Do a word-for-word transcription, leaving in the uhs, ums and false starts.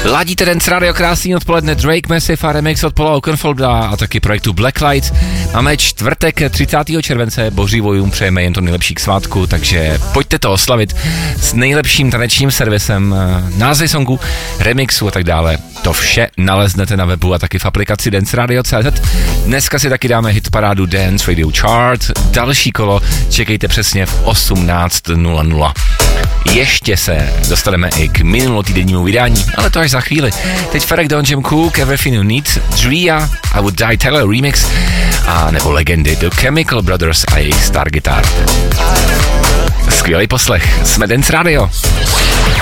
Ladíte Dance Radio, krásný odpoledne, Drake, Massive a remix od Paula Oakenfolda a taky projektu Blacklight. Máme čtvrtek třicátého července, boží vojům přejeme jen to nejlepší k svátku, takže pojďte to oslavit s nejlepším tanečním servisem, názvy songu, remixu a tak dále. To vše naleznete na webu a taky v aplikaci Dance Radio tečka cé zet. Dneska si taky dáme hitparádu Dance Radio Chart. Další kolo čekejte přesně v osmnáct nula nula. Ještě se dostaneme i k minulotýdennímu vydání, ale to až za chvíli. Teď Ferek Don, Jim Cook, Everything You Need, Drea, I Would Die Taylor Remix a nebo legendy The Chemical Brothers a jejich Star Guitar. Skvělý poslech, jsme Dance Radio.